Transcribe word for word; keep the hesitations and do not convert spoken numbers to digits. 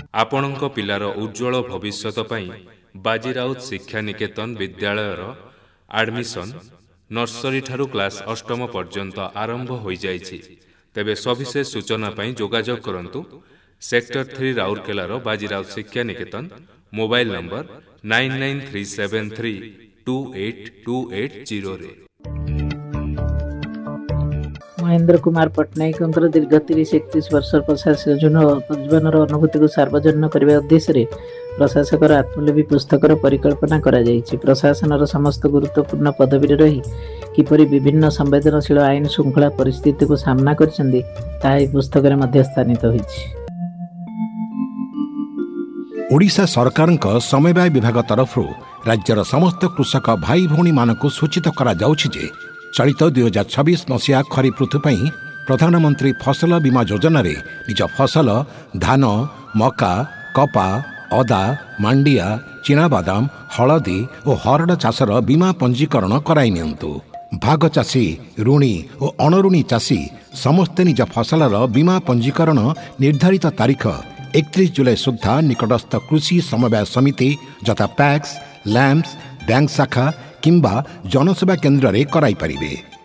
ଆପଣଙ୍କ ପିଲାର ଉଜ୍ଜଳ ଭବିଷ୍ୟତ ପାଇଁ ବାଜିରାଉତ ଶିକ୍ଷା ନିକେତନ ବିଦ୍ୟାଳୟର ଆଡମିସନ୍ ନର୍ସରୀ ଠାରୁ କ୍ଲାସ୍ ଅଷ୍ଟମ ପର୍ଯ୍ୟନ୍ତ ଆରମ୍ଭ ହୋଇଯାଇଛି। ତେବେ ସବିଶେଷ ସୂଚନା ପାଇଁ ଯୋଗାଯୋଗ କରନ୍ତୁ ସେକ୍ଟର ଥ୍ରୀ ରାଉରକେଲାର ବାଜିରାଉତ ଶିକ୍ଷା Niketan, mobile number nine nine three seven three two eight two eight ଜିରୋରେ। Mahendra Kumar ପଟ୍ଟନାୟକଙ୍କର ଦୀର୍ଘ ତିରିଶ ଏକତିରିଶ ବର୍ଷର ପ୍ରଶାସନ ଜୀବନର ଅନୁଭୂତିକୁ ସାର୍ବଜନୀନ କରିବା ଉଦ୍ଦେଶ୍ୟରେ ପ୍ରଶାସକର ଆତ୍ମଲିପି ପୁସ୍ତକର ପରିକଳ୍ପନା କରାଯାଇଛି। ପ୍ରଶାସନର ସମସ୍ତ ଗୁରୁତ୍ୱପୂର୍ଣ୍ଣ ପଦବୀରେ ରହି କିପରି ବିଭିନ୍ନ ସମ୍ବେଦନଶୀଳ ଆଇନ ଶୃଙ୍ଖଳା ପରିସ୍ଥିତିକୁ ସାମ୍ନା କରିଛନ୍ତି ତାହା ଏହି ପୁସ୍ତକରେ ମଧ୍ୟ ସ୍ଥାନିତ ହୋଇଛି। ଓଡ଼ିଶା ସରକାରଙ୍କ ସମବାୟ ବିଭାଗ ତରଫରୁ ରାଜ୍ୟର ସମସ୍ତ କୃଷକ ଭାଇ ଭଉଣୀମାନଙ୍କୁ ସୂଚିତ କରାଯାଉଛି ଯେ ଚଳିତ ଦୁଇ ହଜାର ଛବିଶ ମସିହା ଖରିଫ ଋତୁ ପାଇଁ ପ୍ରଧାନମନ୍ତ୍ରୀ ଫସଲ ବୀମା ଯୋଜନାରେ ନିଜ ଫସଲ ଧାନ, ମକା, କପା, ଅଦା, ମାଣ୍ଡିଆ, ଚିନାବାଦାମ, ହଳଦୀ ଓ ହରଡ଼ ଚାଷର ବୀମା ପଞ୍ଜୀକରଣ କରାଇ ନିଅନ୍ତୁ। ଭାଗ ଚାଷୀ, ଋଣୀ ଓ ଅଣଋଣୀ ଚାଷୀ ସମସ୍ତେ ନିଜ ଫସଲର ବୀମା ପଞ୍ଜୀକରଣ ନିର୍ଦ୍ଧାରିତ ତାରିଖ ଏକତିରିଶ ଜୁଲାଇ ସୁଦ୍ଧା ନିକଟସ୍ଥ କୃଷି ସମବାୟ ସମିତି ଯଥା ପ୍ୟାକ୍ସ, ଲ୍ୟାମ୍ପସ୍, ବ୍ୟାଙ୍କ ଶାଖା କିମ୍ବା ଜନସେବା କେନ୍ଦ୍ରରେ କରାଇପାରିବେ।